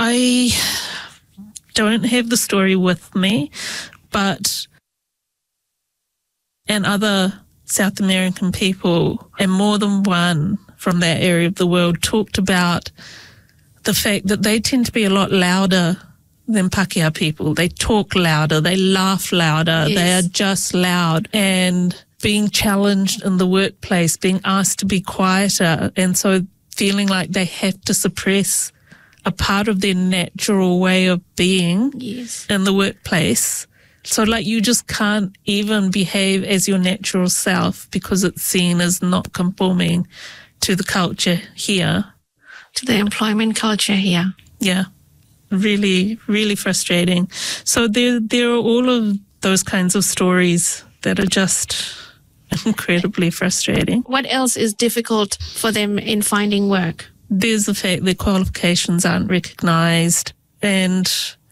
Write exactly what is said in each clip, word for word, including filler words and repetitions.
I don't have the story with me, but and other South American people, and more than one from that area of the world, talked about the fact that they tend to be a lot louder than Pākehā people. They talk louder, they laugh louder, yes. they are just loud, and being challenged in the workplace, being asked to be quieter, and so feeling like they have to suppress a part of their natural way of being yes. in the workplace. So like you just can't even behave as your natural self because it's seen as not conforming to the culture here. To the employment culture here. Yeah, really, really frustrating. So there, there are all of those kinds of stories that are just incredibly frustrating. What else is difficult for them in finding work? There's the fact that qualifications aren't recognised and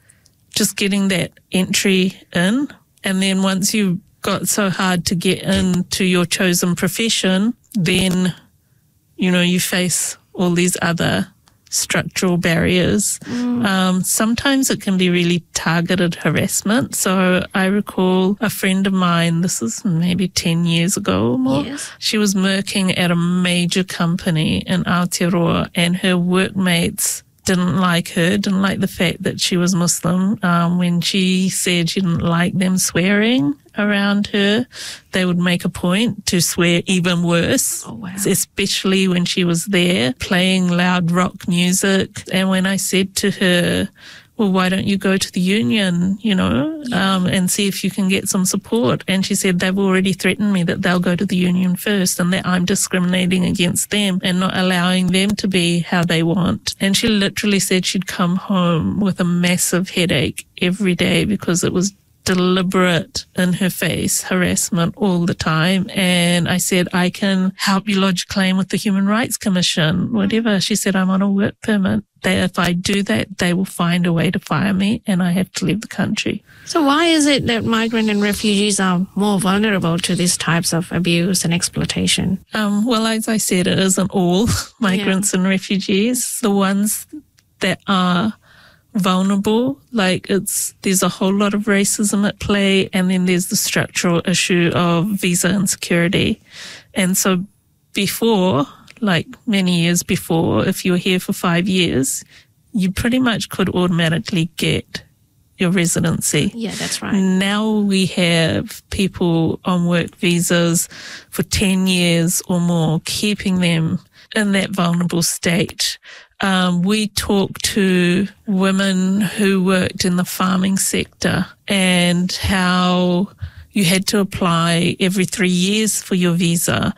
just getting that entry in. And then once you've got so hard to get into your chosen profession, then, you know, you face all these other structural barriers. Mm. Um, sometimes it can be really targeted harassment. So I recall a friend of mine, this is maybe ten years ago or more, yes. she was working at a major company in Aotearoa, and her workmates didn't like her, didn't like the fact that she was Muslim. Um, when she said she didn't like them swearing around her, they would make a point to swear even worse, oh, wow. especially when she was there playing loud rock music. And when I said to her, well, why don't you go to the union, you know, yeah. um, and see if you can get some support? And she said they've already threatened me that they'll go to the union first and that I'm discriminating against them and not allowing them to be how they want. And she literally said she'd come home with a massive headache every day because it was deliberate, in her face harassment all the time. And I said, I can help you lodge a claim with the Human Rights Commission, whatever. She said, I'm on a work permit. They, if I do that, they will find a way to fire me and I have to leave the country. So why is it that migrant and refugees are more vulnerable to these types of abuse and exploitation? Um, well, as I said, it isn't all migrants yeah. and refugees. The ones that are vulnerable, like it's there's a whole lot of racism at play, and then there's the structural issue of visa insecurity. And so before, like many years before, if you were here for five years, you pretty much could automatically get your residency. Yeah, that's right. Now we have people on work visas for ten years or more, keeping them in that vulnerable state. Um, we talked to women who worked in the farming sector and how you had to apply every three years for your visa,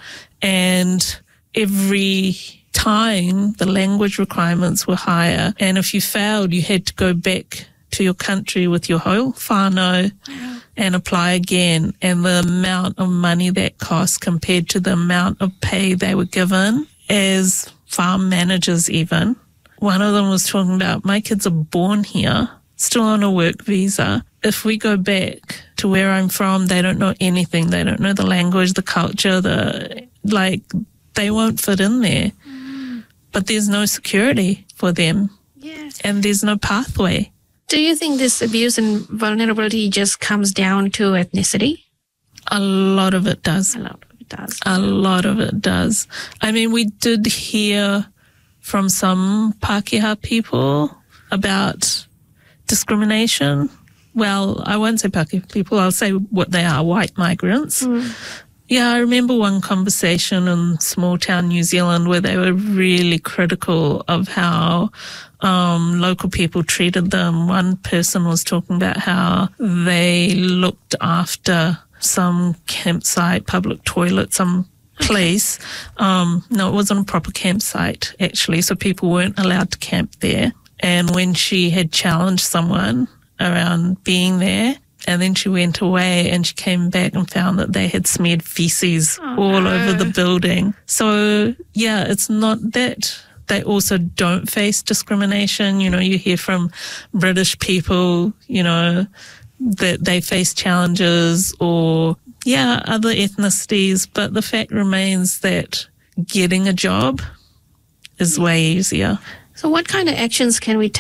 and every time the language requirements were higher, and if you failed, you had to go back to your country with your whole whānau wow. and apply again. And the amount of money that cost compared to the amount of pay they were given as farm managers even. One of them was talking about, my kids are born here, still on a work visa. If we go back to where I'm from, they don't know anything. They don't know the language, the culture, the like, they won't fit in there. Mm. But there's no security for them. Yes. And there's no pathway. Do you think this abuse and vulnerability just comes down to ethnicity? A lot of it does. A lot of it does. A lot of it does. I mean, we did hear from some Pākehā people about discrimination. Well, I won't say Pākehā people, I'll say what they are, white migrants. Mm. Yeah, I remember one conversation in small town New Zealand where they were really critical of how um, local people treated them. One person was talking about how they looked after some campsite, public toilet, some place. Um, no, it wasn't a proper campsite, actually, so people weren't allowed to camp there. And when she had challenged someone around being there, and then she went away and she came back and found that they had smeared feces oh, all no. over the building. So, yeah, it's not that they also don't face discrimination. You know, you hear from British people, you know, that they face challenges, or, yeah, other ethnicities. But the fact remains that getting a job is way easier. So what kind of actions can we take